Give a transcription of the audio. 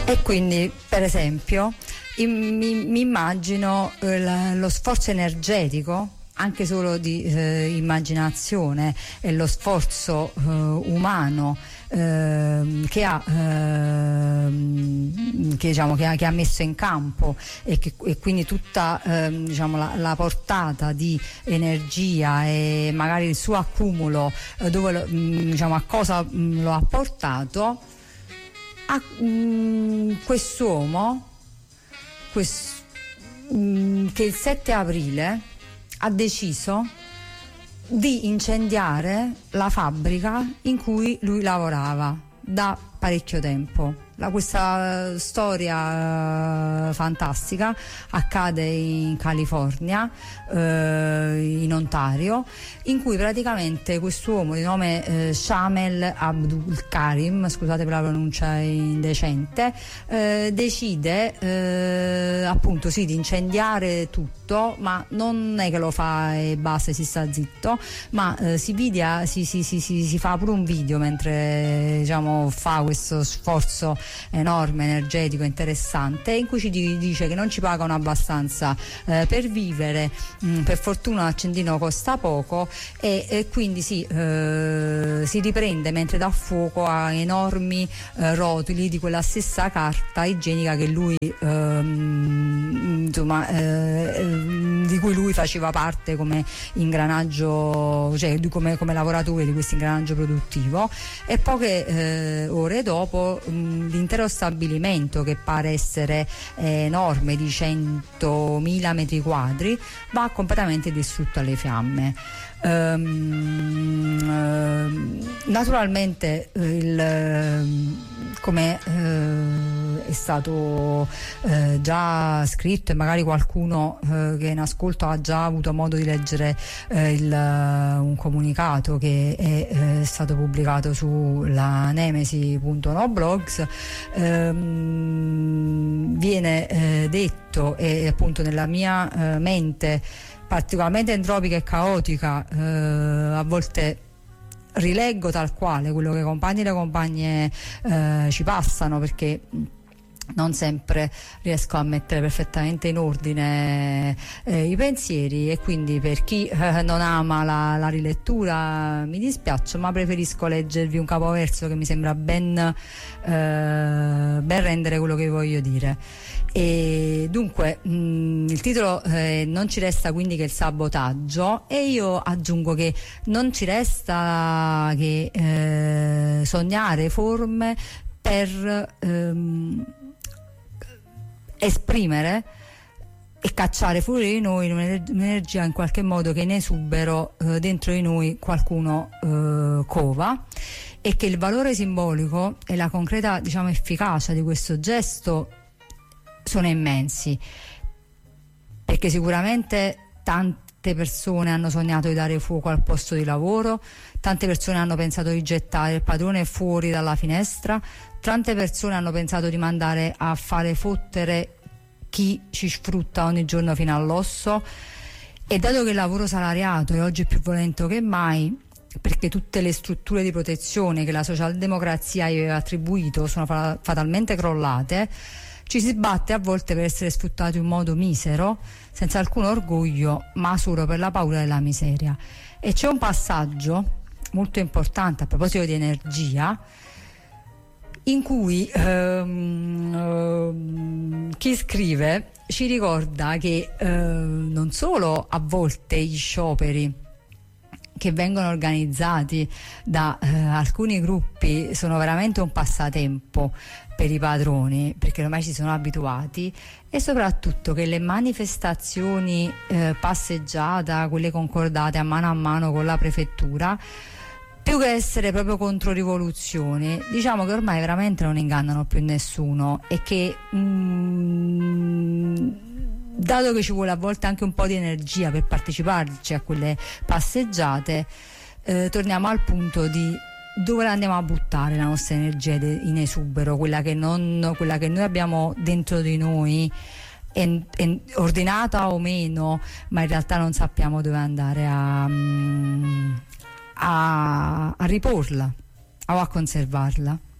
E quindi, per esempio, mi immagino lo sforzo energetico, anche solo di immaginazione, e lo sforzo umano che ha messo in campo, e quindi tutta la portata di energia e magari il suo accumulo, a cosa lo ha portato a quest'uomo che il 7 aprile ha deciso di incendiare la fabbrica in cui lui lavorava da parecchio tempo. Questa storia fantastica accade in California, in Ontario, in cui praticamente quest'uomo di nome Shamel Abdul Karim, scusate per la pronuncia indecente, decide appunto sì di incendiare tutto, ma non è che lo fa e basta e si sta zitto, ma si fa pure un video mentre fa questo sforzo enorme, energetico, interessante, in cui ci dice che non ci pagano abbastanza per vivere, per fortuna l'accendino costa poco, e quindi si riprende mentre dà fuoco a enormi rotoli di quella stessa carta igienica che lui di cui lui faceva parte come ingranaggio, cioè come lavoratore di questo ingranaggio produttivo. E poche ore dopo l'intero stabilimento, che pare essere enorme, di 100.000 metri quadri, va completamente distrutto alle fiamme. Naturalmente come è stato già scritto, e magari qualcuno che in ascolto ha già avuto modo di leggere un comunicato che è stato pubblicato sulla nemesi.noblogs, viene detto, e appunto nella mia mente particolarmente entropica e caotica, a volte rileggo tal quale quello che i compagni e le compagne ci passano, perché non sempre riesco a mettere perfettamente in ordine i pensieri, e quindi per chi non ama la rilettura mi dispiace, ma preferisco leggervi un capoverso che mi sembra ben rendere quello che voglio dire. E dunque il titolo non ci resta quindi che il sabotaggio, e io aggiungo che non ci resta che sognare forme per esprimere e cacciare fuori di noi un'energia in qualche modo che in esubero dentro di noi qualcuno cova, e che il valore simbolico e la concreta efficacia di questo gesto sono immensi, perché sicuramente tante persone hanno sognato di dare fuoco al posto di lavoro, tante persone hanno pensato di gettare il padrone fuori dalla finestra, tante persone hanno pensato di mandare a fare fottere chi ci sfrutta ogni giorno fino all'osso. E dato che il lavoro salariato è oggi più violento che mai, perché tutte le strutture di protezione che la socialdemocrazia gli aveva attribuito sono fatalmente crollate, ci si batte a volte per essere sfruttati in un modo misero, senza alcun orgoglio, ma solo per la paura della miseria. E c'è un passaggio molto importante a proposito di energia, in cui chi scrive ci ricorda che non solo a volte gli scioperi che vengono organizzati da alcuni gruppi sono veramente un passatempo per i padroni, perché ormai ci sono abituati, e soprattutto che le manifestazioni passeggiata, quelle concordate a mano con la prefettura, più che essere proprio controrivoluzioni, diciamo che ormai veramente non ingannano più nessuno, e che dato che ci vuole a volte anche un po' di energia per parteciparci a quelle passeggiate, torniamo al punto di dove la andiamo a buttare la nostra energia in esubero, quella che noi abbiamo dentro di noi, ordinata o meno, ma in realtà non sappiamo dove andare a riporla o a conservarla.